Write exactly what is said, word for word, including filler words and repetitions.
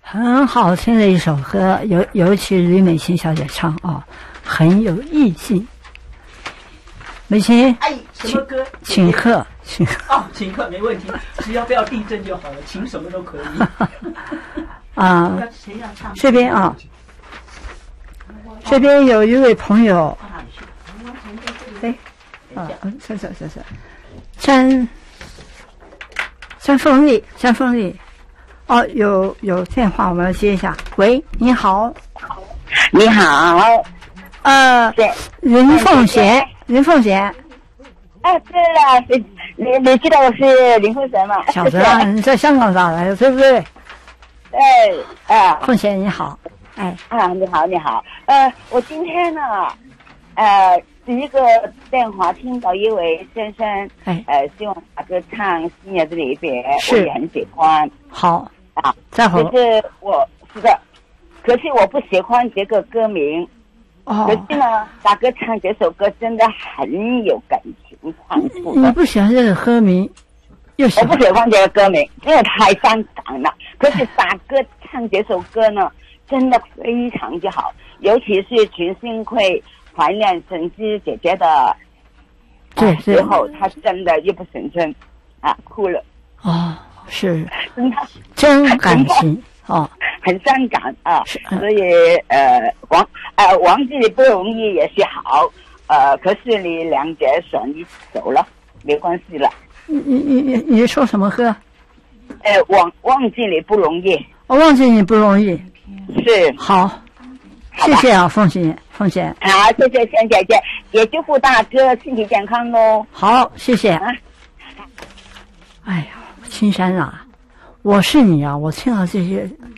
很好听的一首歌，尤尤其是吕美琴小姐唱啊，很有意境。美琴， 哎，什么歌？ 请客，请哦，请客没问题，只要不要地震就好了，请什么都可以。 啊， 谁要唱？ 这边啊，这边有一位朋友，哎，啊，是是是是，山山凤丽，山凤丽，哦，有有电话，我们要接一下。喂，你好， 你好， 呃，林凤贤，林凤贤。 啊，对了，你你你知道我是林凤贤吗？ 晓得啊，你在香港咋来的，对不对？ 对，啊， 凤贤你好，哎， 啊，你好，你好，呃，我今天呢，呃，第一个电话听到一位先生， 哎， 呃，希望打歌唱《新叶子里边》， 是我也很喜欢。 好啊， 待会儿可是我是的，可是我不喜欢这个歌名。 哦， 可是呢，大哥唱这首歌真的很有感情，唱出的。 你不喜欢这个歌名，又喜欢我不喜欢这个歌名，因为太伤感了。可是大哥唱这首歌呢，真的非常之好，尤其是群星会怀念神之姐姐的对对时候，他真的一不成声啊，哭了。 哦，是真的真感情哦， 很伤感啊， 是所以呃，忘呃忘记不容易也是好，呃，可是你两者选一首了，没关系了。 你你你你说什么歌？ 呃，忘忘记你不容易， 我忘记你不容易。 是好，谢谢啊，凤姐，凤姐。 好，谢谢陈姐姐，也祝福大哥身体健康喽。 好，谢谢。 啊， 哎呀，青山啊，我是你啊，我听到这些